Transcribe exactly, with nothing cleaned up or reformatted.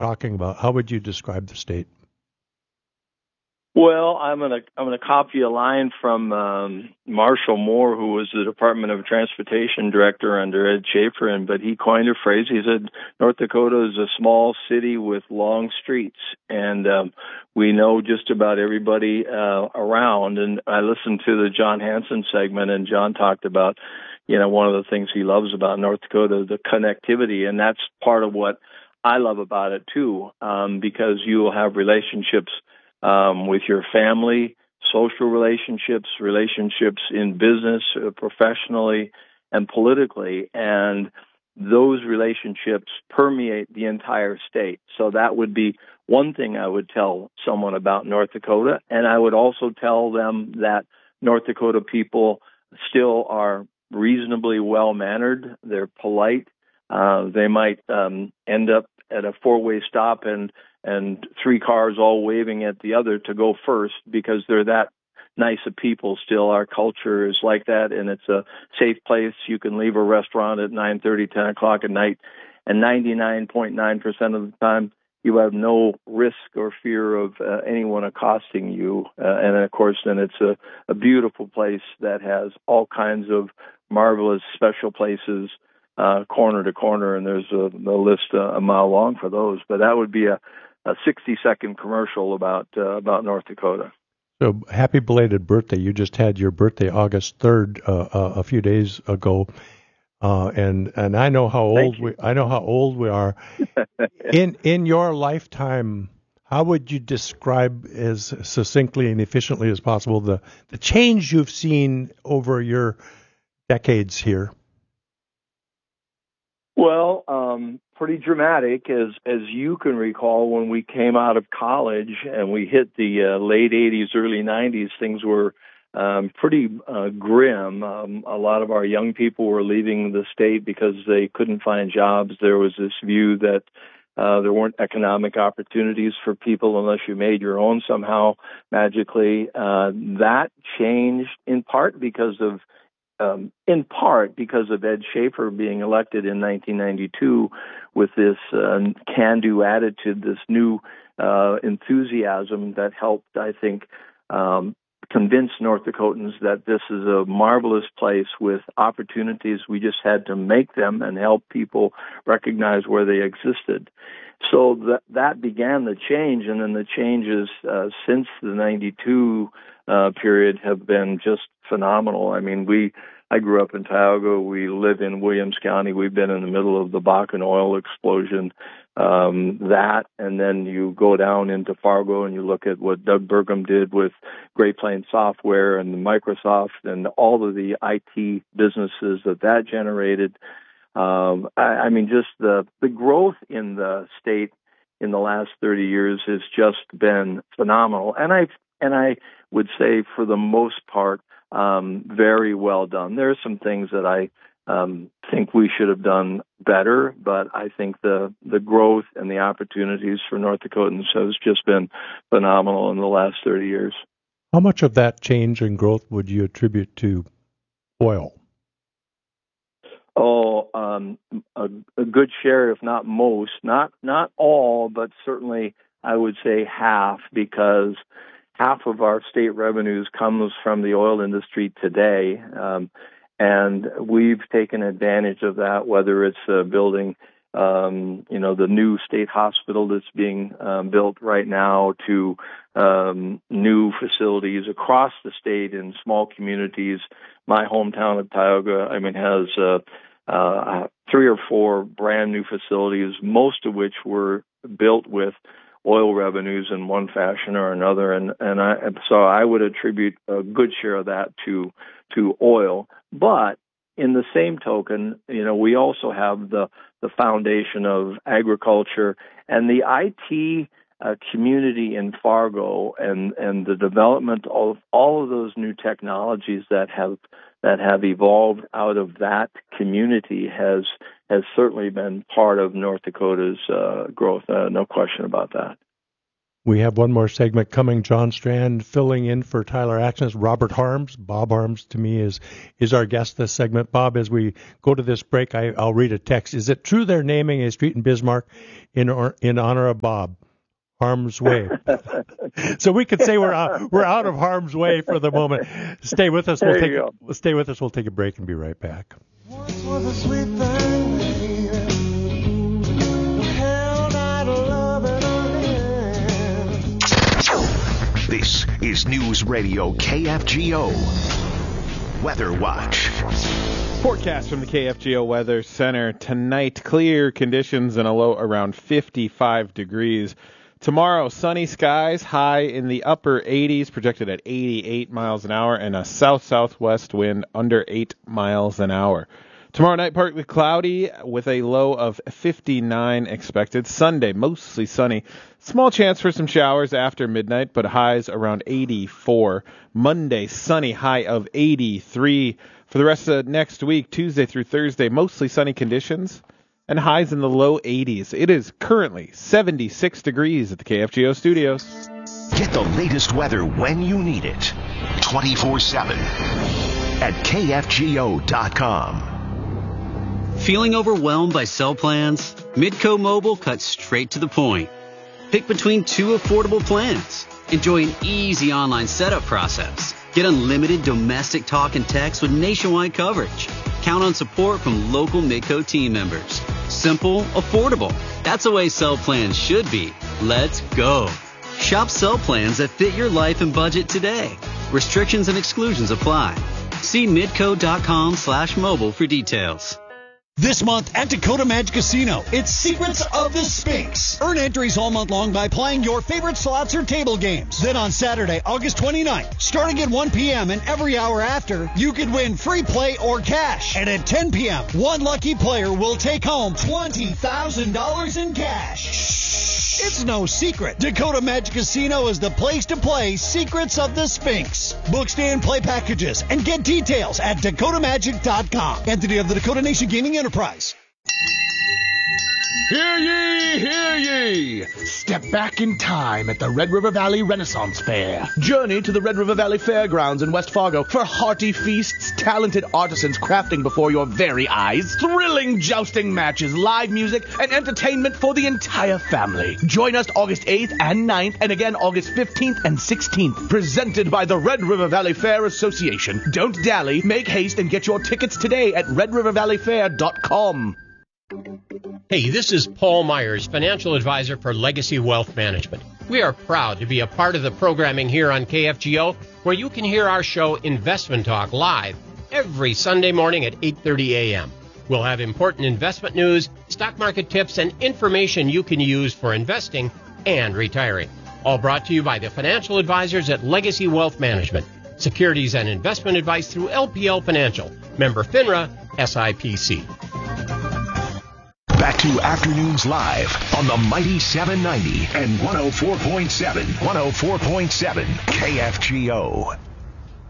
talking about? How would you describe the state? Well, I'm gonna I'm gonna copy a line from um, Marshall Moore, who was the Department of Transportation director under Ed Schaefer, and but he coined a phrase. He said, "North Dakota is a small city with long streets," and um, we know just about everybody uh, around. And I listened to the John Hanson segment, and John talked about, you know, one of the things he loves about North Dakota, the connectivity, and that's part of what I love about it too, um, because you will have relationships Um, with your family, social relationships, relationships in business, uh, professionally, and politically. And those relationships permeate the entire state. So that would be one thing I would tell someone about North Dakota. And I would also tell them that North Dakota people still are reasonably well-mannered. They're polite. Uh, they might um, end up at a four-way stop and and three cars all waving at the other to go first because they're that nice of people still. Our culture is like that, and it's a safe place. You can leave a restaurant at nine thirty, ten o'clock at night, and ninety-nine point nine percent of the time you have no risk or fear of uh, anyone accosting you. Uh, and, of course, then it's a, a beautiful place that has all kinds of marvelous special places uh, corner to corner, and there's a, a list uh, a mile long for those. But that would be a a sixty-second commercial about uh, about North Dakota. So happy belated birthday. You just had your birthday August third uh, uh, a few days ago. Uh, and and I know how old we I know how old we are. in in your lifetime, how would you describe as succinctly and efficiently as possible the, the change you've seen over your decades here? Well, um, pretty dramatic, as as you can recall, when we came out of college and we hit the uh, late eighties, early nineties, things were um, pretty uh, grim. Um, a lot of our young people were leaving the state because they couldn't find jobs. There was this view that uh, there weren't economic opportunities for people unless you made your own somehow magically. Uh, that changed in part because of Um, in part because of Ed Schaefer being elected in nineteen ninety-two with this uh, can-do attitude, this new uh, enthusiasm that helped, I think, um, convince North Dakotans that this is a marvelous place with opportunities. We just had to make them and help people recognize where they existed. So that that began the change, and then the changes uh, since the ninety-two uh, period have been just phenomenal. I mean, we I grew up in Tioga. We live in Williams County. We've been in the middle of the Bakken oil explosion. Um, that, and then you go down into Fargo and you look at what Doug Burgum did with Great Plains Software and Microsoft and all of the I T businesses that that generated. Um, I, I mean, just the, the growth in the state in the last thirty years has just been phenomenal. And I, and I would say for the most part, um, very well done. There are some things that I, um, think we should have done better, but I think the, the growth and the opportunities for North Dakotans has just been phenomenal in the last thirty years. How much of that change and growth would you attribute to oil? Oh, um, a, a good share, if not most, not not all, but certainly I would say half, because half of our state revenues comes from the oil industry today, um, and we've taken advantage of that. Whether it's uh, building, um, you know, the new state hospital that's being um, built right now, to um, new facilities across the state in small communities. My hometown of Tioga, I mean, has uh, uh, three or four brand new facilities, most of which were built with oil revenues in one fashion or another, and and I, so I would attribute a good share of that to to oil. But in the same token, you know, we also have the the foundation of agriculture and the I T uh, community in Fargo, and and the development of all of those new technologies that have that have evolved out of that community has has certainly been part of North Dakota's uh, growth. Uh, no question about that. We have one more segment coming. John Strand filling in for Tyler Axnes. Robert Harms, Bob Harms to me is is our guest this segment. Bob, as we go to this break, I, I'll read a text. Is it true they're naming a street in Bismarck in or, in honor of Bob? Harm's Way. So we could say we're out, we're out of harm's way for the moment. Stay with us. We'll take a, stay with us. We'll take a break and be right back. Once was a sweet thing, baby. Held out of love in her hand. This is News Radio K F G O Weather Watch. Forecast from the K F G O Weather Center. Tonight, clear conditions and a low around fifty-five degrees. Tomorrow, sunny skies, high in the upper eighties, projected at eighty-eight miles an hour, and a south-southwest wind under eight miles an hour. Tomorrow night, partly cloudy with a low of fifty-nine expected. Sunday, mostly sunny. Small chance for some showers after midnight, but highs around eighty-four. Monday, sunny, high of eighty-three. For the rest of next week, Tuesday through Thursday, mostly sunny conditions and highs in the low eighties. It is currently seventy-six degrees at the K F G O studios. Get the latest weather when you need it, twenty-four seven at K F G O dot com. Feeling overwhelmed by cell plans? Midco Mobile cuts straight to the point. Pick between two affordable plans. Enjoy an easy online setup process. Get unlimited domestic talk and text with nationwide coverage. Count on support from local Midco team members. Simple, affordable. That's the way cell plans should be. Let's go. Shop cell plans that fit your life and budget today. Restrictions and exclusions apply. See midco.com slash mobile for details. This month at Dakota Magic Casino, it's Secrets of the Sphinx. Earn entries all month long by playing your favorite slots or table games. Then on Saturday, August twenty-ninth, starting at one p.m. and every hour after, you could win free play or cash. And at ten p.m., one lucky player will take home twenty thousand dollars in cash. Shh, it's no secret. Dakota Magic Casino is the place to play Secrets of the Sphinx. Book stay and play packages and get details at Dakota Magic dot com. Entity of the Dakota Nation Gaming Enterprise. Hear ye, hear ye! Step back in time at the Red River Valley Renaissance Fair. Journey to the Red River Valley Fairgrounds in West Fargo for hearty feasts, talented artisans crafting before your very eyes, thrilling jousting matches, live music, and entertainment for the entire family. Join us August eighth and ninth, and again August fifteenth and sixteenth. Presented by the Red River Valley Fair Association. Don't dally, make haste, and get your tickets today at red river valley fair dot com. Hey, this is Paul Myers, financial advisor for Legacy Wealth Management. We are proud to be a part of the programming here on K F G O, where you can hear our show Investment Talk live every Sunday morning at eight thirty a.m. We'll have important investment news, stock market tips, and information you can use for investing and retiring. All brought to you by the financial advisors at Legacy Wealth Management. Securities and investment advice through L P L Financial. Member FINRA, S I P C. Back to Afternoons Live on the Mighty seven ninety and one oh four point seven, one oh four point seven K F G O.